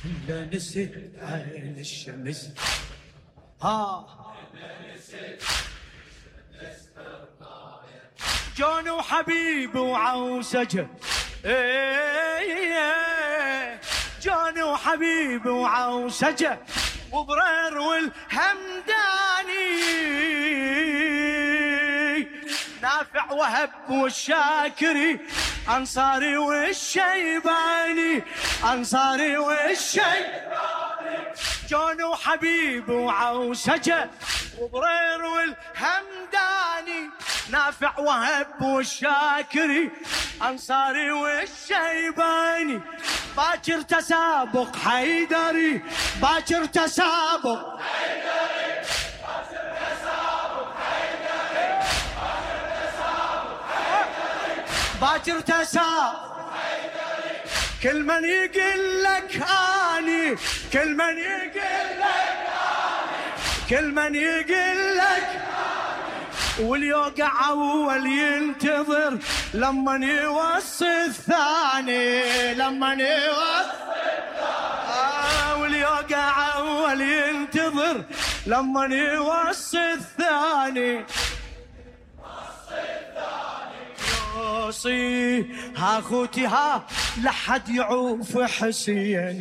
إلا نسيت عين الشمس ها جون وحبيب وعوسجة جون وحبيب وعوسجة وبرير والهمداني نافع وهب والشاكري أنصاري والشيباني أنصاري والشيباني جون وحبيب وعوسجة وبرير والهمداني نافع وهب والشاكري أنصاري والشيباني باكر تسابق حيدري باكر تسابق حيدري باكر تسابق حيدري باكر تسابق حيدري كل من يقول لك اني كل من يقول لك اني كل من يقول لك واليوقع اول ينتظر لما يوصي الثاني لما يوصي الثاني واليوقع اول ينتظر لما يوصي الثاني يوصي ها اخوتي ها لحد يعوف حسين